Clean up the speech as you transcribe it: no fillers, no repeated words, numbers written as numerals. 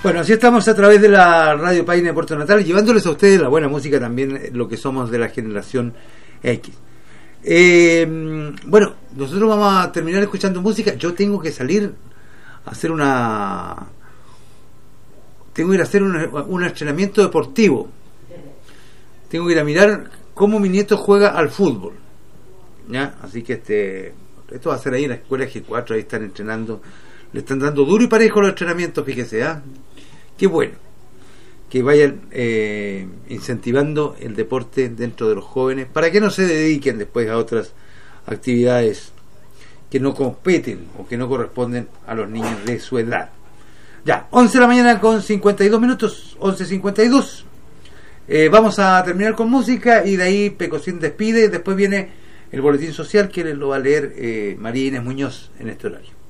Bueno, así estamos a través de la Radio Paine de Puerto Natal, llevándoles a ustedes la buena música también, lo que somos de la generación X. Bueno, nosotros vamos a terminar escuchando música. Yo tengo que salir a hacer tengo que ir a hacer un entrenamiento deportivo. Tengo que ir a mirar cómo mi nieto juega al fútbol, ¿ya? Así que esto va a ser ahí en la escuela G4, ahí están entrenando, le están dando duro y parejo los entrenamientos, fíjese, ¿ah? Qué bueno que vayan incentivando el deporte dentro de los jóvenes para que no se dediquen después a otras actividades que no competen o que no corresponden a los niños de su edad. Ya, 11 de la mañana con 52 minutos, 11:52. Vamos a terminar con música y de ahí Pecosín despide. Después viene el boletín social que lo va a leer María Inés Muñoz en este horario.